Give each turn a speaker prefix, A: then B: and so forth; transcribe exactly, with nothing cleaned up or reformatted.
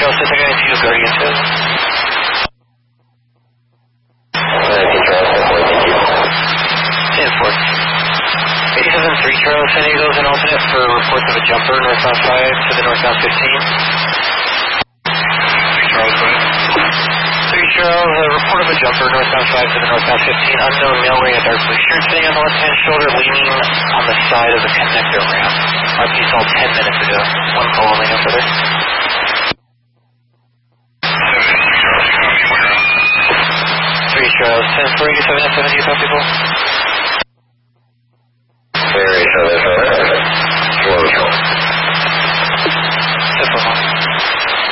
A: Charles six, I got into Guardian two. ten four. eighty-seven three Charles, San Diego's an alternate for reports of a jumper northbound five to the northbound fifteen.
B: three Charles, go ahead.
A: three Charles, a report of a jumper northbound five to the northbound fifteen. Unknown male wearing a dark blue shirt sitting on the left-hand shoulder leaning on the side of the connector ramp. R P saw ten minutes ago. One call only, no further. three Charles, ten four eighty-seven F seven, do you copy people?